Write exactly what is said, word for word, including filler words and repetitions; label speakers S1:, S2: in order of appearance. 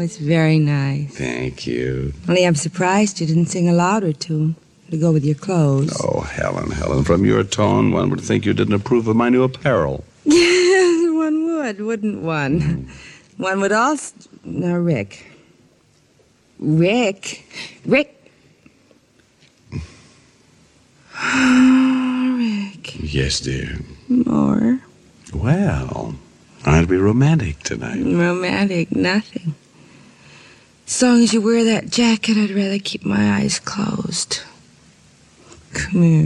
S1: was very nice.
S2: Thank you.
S1: Only I'm surprised you didn't sing a louder tune to go with your clothes.
S2: Oh, Helen, Helen, from your tone, one would think you didn't approve of my new apparel.
S1: Yes, one would, wouldn't one? Mm. One would also... Now, Rick. Rick. Rick. Rick.
S2: Yes, dear.
S1: More?
S2: Well, aren't we romantic tonight?
S1: Romantic, nothing. As long as you wear that jacket, I'd rather keep my eyes closed. Come here.